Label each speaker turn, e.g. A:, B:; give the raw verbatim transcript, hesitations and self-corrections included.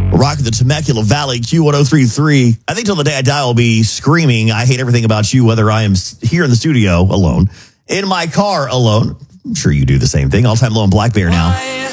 A: Rocking the Temecula Valley, Q one oh three point three. I think till the day I die, I'll be screaming, I hate everything about you, whether I am here in the studio alone, in my car alone. I'm sure you do the same thing. All-time low in Black Bear now.